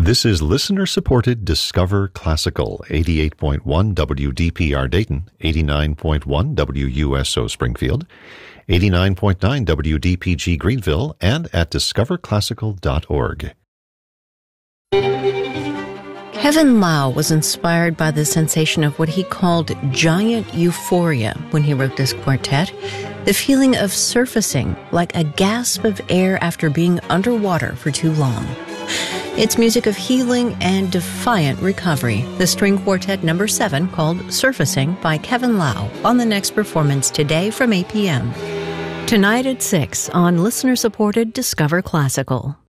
This is listener-supported Discover Classical, 88.1 WDPR Dayton, 89.1 WUSO Springfield, 89.9 WDPG Greenville, and at discoverclassical.org. Kevin Lau was inspired by the sensation of what he called giant euphoria when he wrote this quartet, the feeling of surfacing like a gasp of air after being underwater for too long. It's music of healing and defiant recovery. The string quartet number 7 called Surfacing by Kevin Lau on the next performance today from 8 p.m. Tonight at 6 on listener-supported Discover Classical.